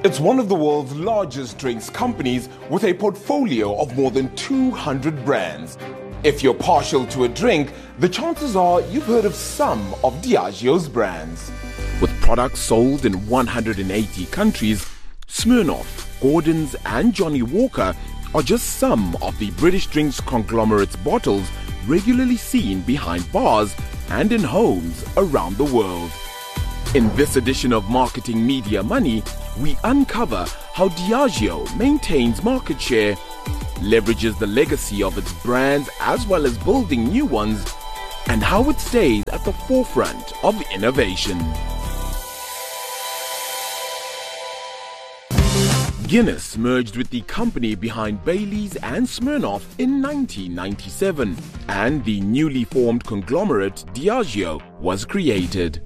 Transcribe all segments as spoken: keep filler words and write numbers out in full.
It's one of the world's largest drinks companies with a portfolio of more than two hundred brands. If you're partial to a drink, the chances are you've heard of some of Diageo's brands. With products sold in one hundred eighty countries, Smirnoff, Gordon's and Johnnie Walker are just some of the British drinks conglomerate's bottles regularly seen behind bars and in homes around the world. In this edition of Marketing Media Money, we uncover how Diageo maintains market share, leverages the legacy of its brands as well as building new ones, and how it stays at the forefront of innovation. Guinness merged with the company behind Baileys and Smirnoff in nineteen ninety-seven, and the newly formed conglomerate Diageo was created.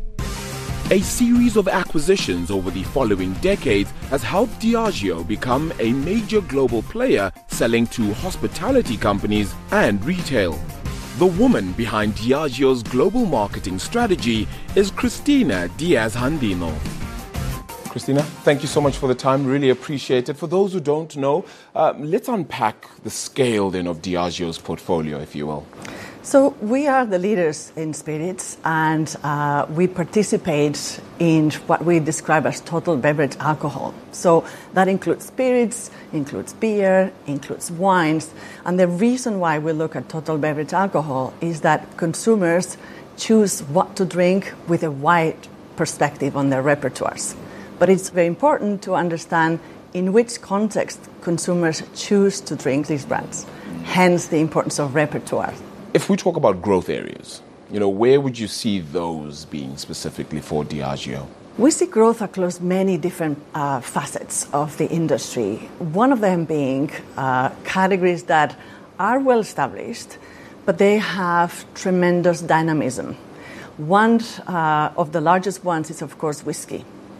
A series of acquisitions over the following decades has helped Diageo become a major global player selling to hospitality companies and retail. The woman behind Diageo's global marketing strategy is Cristina Diaz-Handino. Cristina, thank you so much for the time. Really appreciate it. For those who don't know, uh, let's unpack the scale then of Diageo's portfolio, if you will. So we are the leaders in spirits, and uh, we participate in what we describe as total beverage alcohol. So that includes spirits, includes beer, includes wines. And the reason why we look at total beverage alcohol is that consumers choose what to drink with a wide perspective on their repertoires. But it's very important to understand in which context consumers choose to drink these brands, hence the importance of repertoire. If we talk about growth areas, you know, where would you see those being specifically for Diageo? We see growth across many different uh, facets of the industry. One of them being uh, categories that are well established, but they have tremendous dynamism. One uh, of the largest ones is, of course, whiskey.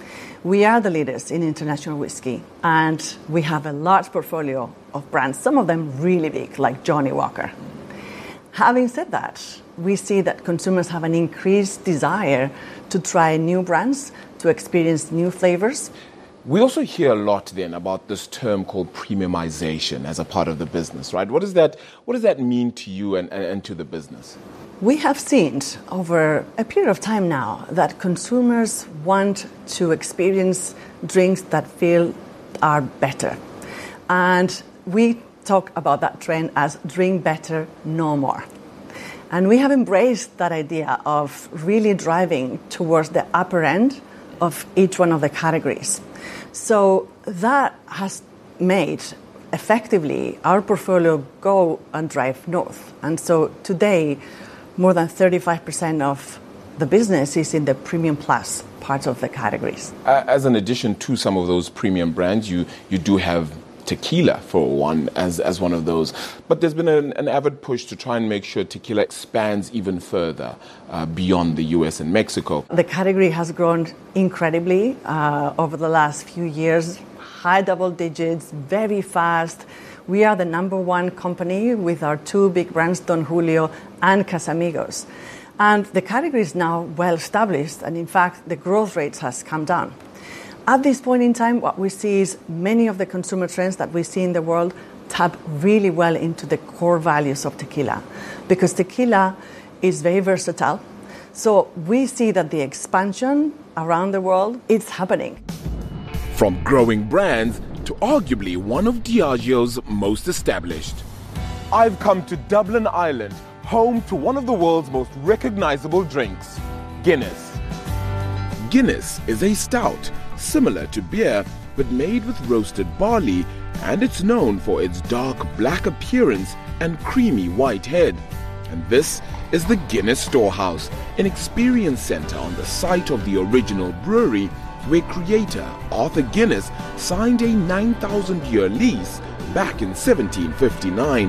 We are the leaders in international whiskey, and we have a large portfolio of brands, some of them really big, like Johnnie Walker. Having said that, we see that consumers have an increased desire to try new brands, to experience new flavors. We also hear a lot then about this term called premiumization as a part of the business, right? What does that, what does that mean to you and, and, and to the business? We have seen over a period of time now that consumers want to experience drinks that feel are better. And we talk about that trend as drink better, no more. And we have embraced that idea of really driving towards the upper end of each one of the categories. So that has made effectively our portfolio go and drive north. And so today, more than thirty-five percent of the business is in the premium plus part of the categories. As an addition to some of those premium brands, you, you do have tequila, for one, as, as one of those. But there's been an, an avid push to try and make sure tequila expands even further uh, beyond the U S and Mexico. The category has grown incredibly uh, over the last few years, high double digits, very fast. We are the number one company with our two big brands, Don Julio and Casamigos. And the category is now well established, and in fact, the growth rates has come down. At this point in time, what we see is many of the consumer trends that we see in the world tap really well into the core values of tequila, because tequila is very versatile. So we see that the expansion around the world, it's happening. From growing brands to arguably one of Diageo's most established. I've come to Dublin, Ireland, home to one of the world's most recognizable drinks, Guinness. Guinness is a stout, similar to beer, but made with roasted barley, and it's known for its dark black appearance and creamy white head. And this is the Guinness Storehouse, an experience center on the site of the original brewery, where creator Arthur Guinness signed a nine thousand year lease back in seventeen fifty-nine.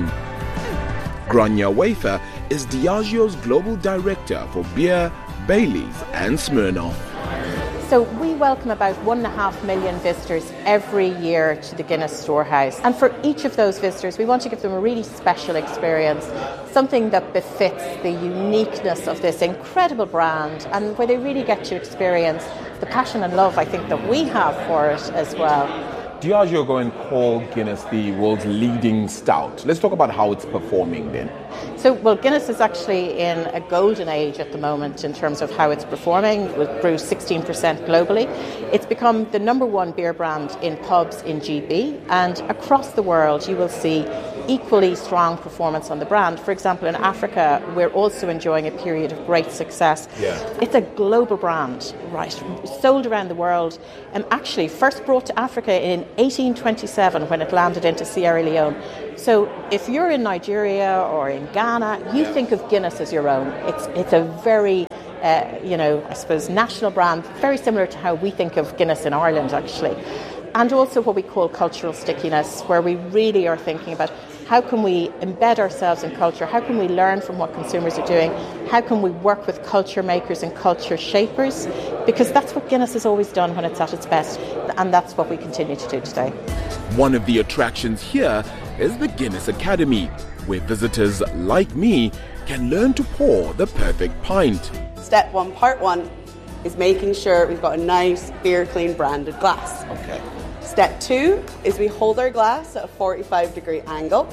Grania Wafer is Diageo's global director for beer, Baileys and Smirnoff. So we welcome about one and a half million visitors every year to the Guinness Storehouse. And for each of those visitors, we want to give them a really special experience, something that befits the uniqueness of this incredible brand and where they really get to experience the passion and love, I think, that we have for it as well. Diageo go and call Guinness the world's leading stout. Let's talk about how it's performing then. So, well, Guinness is actually in a golden age at the moment in terms of how it's performing. It grew sixteen percent globally. It's become the number one beer brand in pubs in G B, and across the world you will see equally strong performance on the brand. For example, in Africa, we're also enjoying a period of great success. Yeah. It's a global brand, right? Sold around the world, and actually first brought to Africa in eighteen twenty-seven when it landed into Sierra Leone. So if you're in Nigeria or in Ghana, you think of Guinness as your own. It's it's a very, uh, you know, I suppose national brand, very similar to how we think of Guinness in Ireland, actually. And also what we call cultural stickiness, where we really are thinking about how can we embed ourselves in culture, how can we learn from what consumers are doing, how can we work with culture makers and culture shapers, because that's what Guinness has always done when it's at its best, and that's what we continue to do today. One of the attractions here is the Guinness Academy, where visitors like me can learn to pour the perfect pint. Step one, part one, is making sure we've got a nice beer clean branded glass. Okay. Step two is we hold our glass at a forty-five degree angle.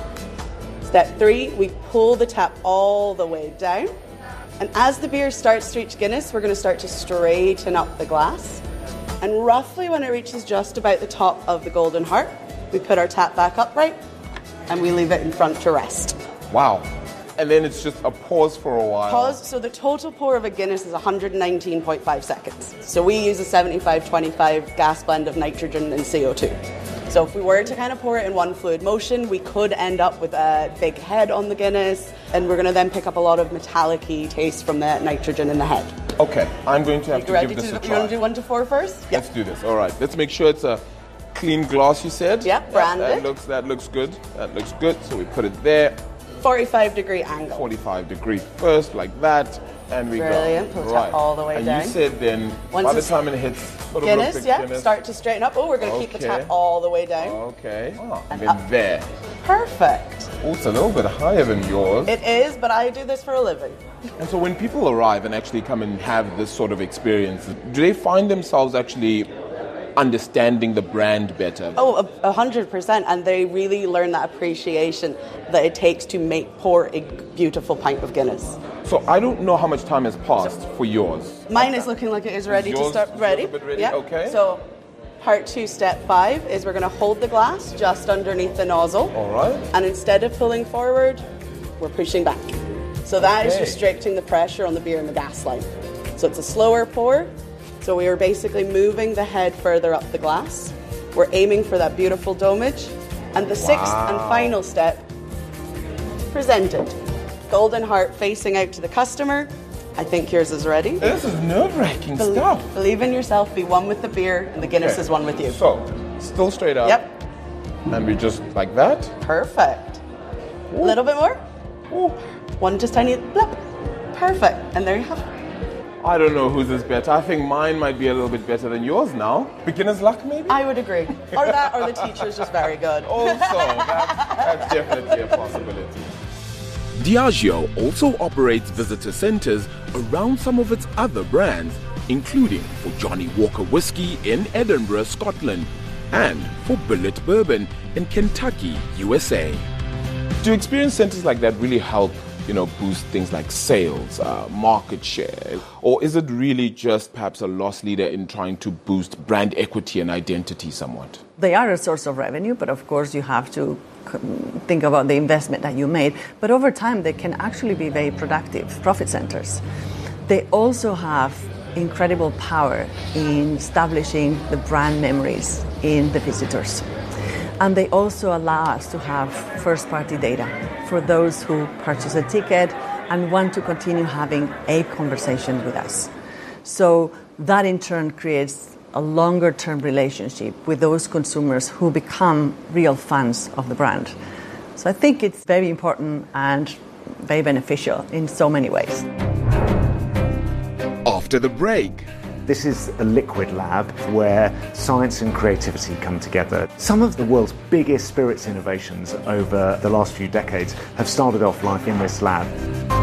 Step three, we pull the tap all the way down. And as the beer starts to reach Guinness, we're going to start to straighten up the glass. And roughly when it reaches just about the top of the golden heart, we put our tap back upright and we leave it in front to rest. Wow. And then it's just a pause for a while. Pause. So the total pour of a Guinness is one hundred nineteen point five seconds. So we use a seventy-five twenty-five gas blend of nitrogen and C O two. So if we were to kind of pour it in one fluid motion, we could end up with a big head on the Guinness, and we're going to then pick up a lot of metallic-y taste from the nitrogen in the head. Okay, I'm going to have to give this to, a try. You want to do one to four first? Yeah. Let's do this. All right. Let's make sure it's a clean glass, you said? Yeah, branded. That looks, that looks good. That looks good. So we put it there. forty-five degree angle. forty-five degree first, like that. And we Brilliant. go. Pull Right. tap all the way and down. And you said then, Once by the time it hits sort of Guinness, looks like yeah, Guinness. start to straighten up. Oh, we're going to keep the Okay. tap all the way down. Okay. Oh, and And then up. there. Perfect. Oh, it's a little bit higher than yours. It is, but I do this for a living. And so when people arrive and actually come and have this sort of experience, do they find themselves actually understanding the brand better? Oh, a hundred percent. And they really learn that appreciation that it takes to make pour a beautiful pint of Guinness. So I don't know how much time has passed for yours. Mine is looking like it is ready Yours- to start. yours Ready? a bit ready? Yeah. Okay. So, part two, step five is we're going to hold the glass just underneath the nozzle. All right. And instead of pulling forward, we're pushing back. So that is Okay. restricting the pressure on the beer in the gas line. So it's a slower pour. So we are basically moving the head further up the glass. We're aiming for that beautiful domage. And the sixth and Wow. final step, presented. Golden heart facing out to the customer. I think yours is ready. This is nerve-wracking Bel- stuff. Believe in yourself, be one with the beer, and the Guinness Okay. is one with you. So, still straight up. Yep, And we just like that. perfect. A little bit more. Ooh. One just tiny blip. Perfect. And there you have it. I don't know whose is better. I think mine might be a little bit better than yours now. Beginner's luck, maybe? I would agree. Or that, or the teacher's just very good. Also, that's, that's definitely a possibility. Diageo also operates visitor centres around some of its other brands, including for Johnny Walker Whiskey in Edinburgh, Scotland, and for Bulleit Bourbon in Kentucky, U S A. Do experience centers like that really help, you know, boost things like sales, uh, market share? Or is it really just perhaps a loss leader in trying to boost brand equity and identity somewhat? They are a source of revenue, but of course you have to think about the investment that you made. But over time, they can actually be very productive profit centers. They also have incredible power in establishing the brand memories in the visitors. And they also allow us to have first-party data for those who purchase a ticket and want to continue having a conversation with us. So that in turn creates a longer-term relationship with those consumers who become real fans of the brand. So I think it's very important and very beneficial in so many ways. After the break, This is a liquid lab where science and creativity come together. Some of the world's biggest spirits innovations over the last few decades have started off life in this lab.